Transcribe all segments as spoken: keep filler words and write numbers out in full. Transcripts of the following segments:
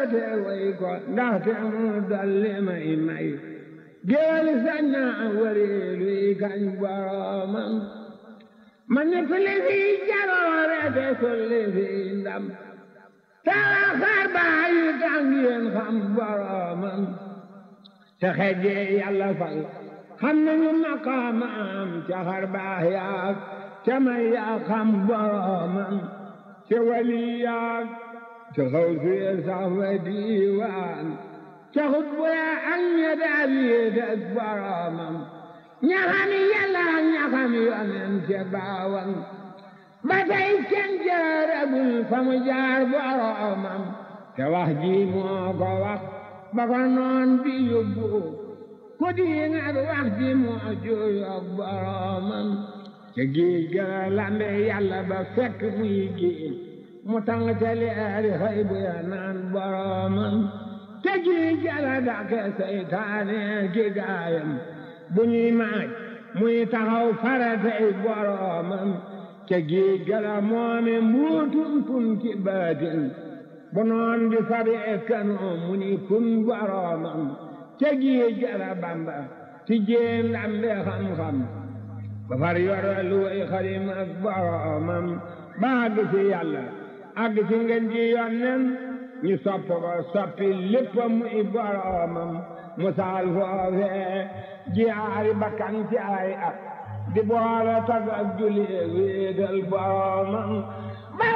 te way ko ndaxte mu dolli may may géwél sañ na wari luy kañ boromam ma nekk li fi jaloore te sulli fi ndam tawa xar baa yu tax ngeen xam boromam te xejee yàlla fal xam nañu maqaamam ca xar baa yaag ca may yaa xam boromam ca wali yaag ca xaw suye sax fa diiwaan ca xutbu ya ak ña daal yéedat boromam ña xam yàlla ña xam yonen ca baawan ba tey kenn jaaragul fa mu jaar boromam te wax ji moo ko wax ba ko noon bi yóbbu ku di ngat wax ji moo jooyoog boromam te géej ga lambe yàlla ba fekk muy géej mu tàng ca leeri xëy bu ya naan boromam te géej ga la dàqe seytaane ki gaayam bu ñuy maaj muy taxaw faratey boromam te géej ga la moome mbuutum kun ci baatin bu noon bi fabi ekkanoo mu ni kun boromam te géej ga la bamba ci jéem lambe xam-xam ba far yoro lu way xadim ak boromam ba àgg ci yàlla àgg ci ngeen ji yonnen ñu sopp ko soppi lépp muy boromam mu saal foofee jiyaari bakkan ci ay at di boole tag ak julli wéetal boromam ba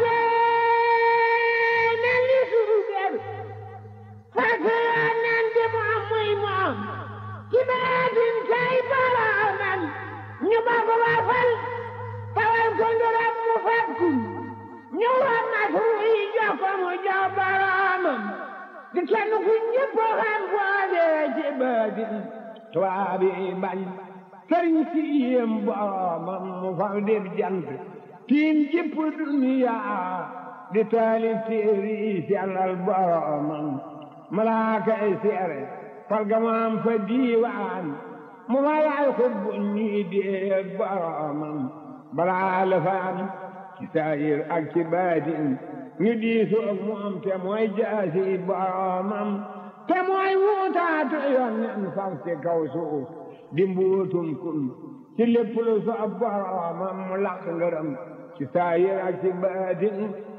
wasee nen li suugar fase nen di moom muy moom ci baatin kay boromam ñu ba ko ba fal tawal ko nduram mu fakku ñu wa matruy jox ko mu jox boromam di kenn ku ñëpp xam boole ci baatin tubaab yi bañ sëriñ si yéem boromam mu fal dib jant tiim jëpp duniya di taalif téere yi sellal boromam malaaka yi seere fal gamaam fa diiwaan mu ma laay xutbu ñuy déeg boromam balaa la fa am ci saayir ak ci baatin ñu diisu ak moom te mooy jaasi boromam te mooy wuutaatu yonnen faf ci kaw suuf di mbuutum kun ci lépp lu soob boromam mu laq ngërëm ci saayir ak ci baatin